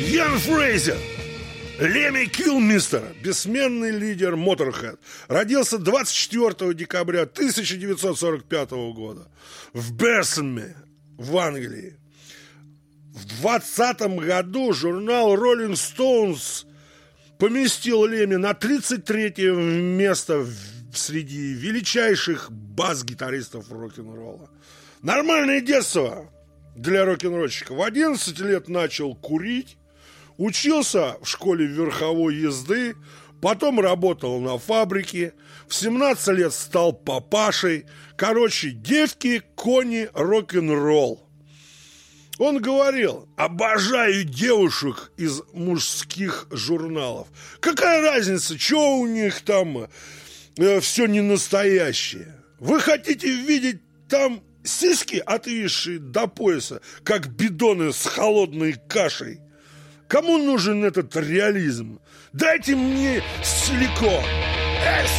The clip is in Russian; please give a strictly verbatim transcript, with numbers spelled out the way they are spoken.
Ян Фрейзер, Лемми Килмистер, бессменный лидер Motorhead, родился двадцать четвёртого декабря тысяча девятьсот сорок пятого года в Берсенме, в Англии. В двадцатом году журнал Rolling Stones поместил Лемми на тридцать третье место среди величайших бас-гитаристов рок-н-ролла. Нормальное детство для рок-н-ролльщика. В одиннадцать лет начал курить, учился в школе верховой езды, потом работал на фабрике, в семнадцать лет стал папашей. Короче, девки, кони, рок-н-ролл. Он говорил: обожаю девушек из мужских журналов. Какая разница, что у них там э, все не настоящее? Вы хотите видеть там сиськи, отвисшие до пояса, как бидоны с холодной кашей? Кому нужен этот реализм? Дайте мне силикон.